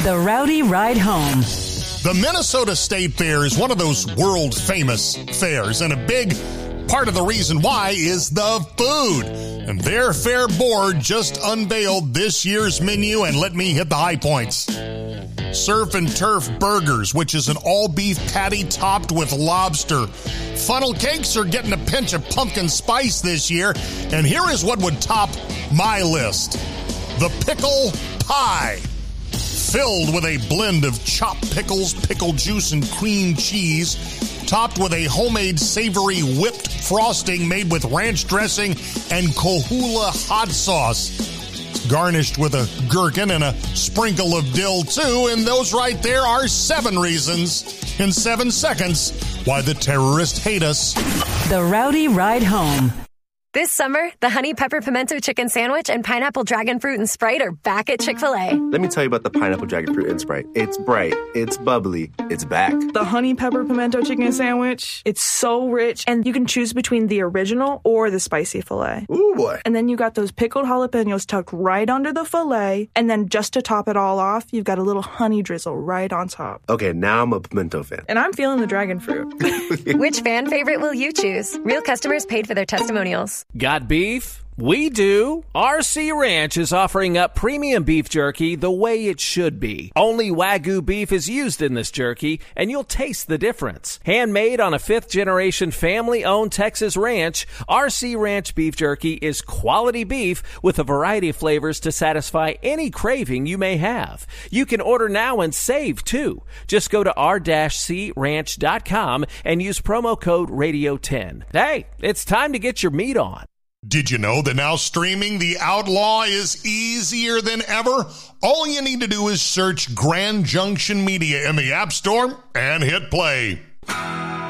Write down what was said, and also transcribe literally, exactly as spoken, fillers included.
The Rowdy Ride Home. The Minnesota State Fair is one of those world-famous fairs, and a big part of the reason why is the food. And their fair board just unveiled this year's menu, and let me hit the high points. Surf and Turf Burgers, which is an all-beef patty topped with lobster. Funnel cakes are getting a pinch of pumpkin spice this year, and here is what would top my list. The Pickle Pie. Filled with a blend of chopped pickles, pickle juice, and cream cheese, topped with a homemade savory whipped frosting made with ranch dressing and Coahuila hot sauce. Garnished with a gherkin and a sprinkle of dill, too, and those right there are seven reasons in seven seconds why the terrorists hate us. The Rowdy Ride Home. This summer, the Honey Pepper Pimento Chicken Sandwich and Pineapple Dragon Fruit and Sprite are back at Chick-fil-A. Let me tell you about the Pineapple Dragon Fruit and Sprite. It's bright, it's bubbly, it's back. The Honey Pepper Pimento Chicken Sandwich, it's so rich, and you can choose between the original or the spicy filet. Ooh, boy. And then you got those pickled jalapenos tucked right under the filet, and then just to top it all off, you've got a little honey drizzle right on top. Okay, now I'm a pimento fan. And I'm feeling the dragon fruit. Which fan favorite will you choose? Real customers paid for their testimonials. Got beef? We do. R C Ranch is offering up premium beef jerky the way it should be. Only Wagyu beef is used in this jerky, and you'll taste the difference. Handmade on a fifth-generation family-owned Texas ranch, R C Ranch beef jerky is quality beef with a variety of flavors to satisfy any craving you may have. You can order now and save, too. Just go to r c ranch dot com and use promo code radio ten. Hey, it's time to get your meat on. Did you know that now streaming The Outlaw is easier than ever? All you need to do is search Grand Junction Media in the App Store and hit play.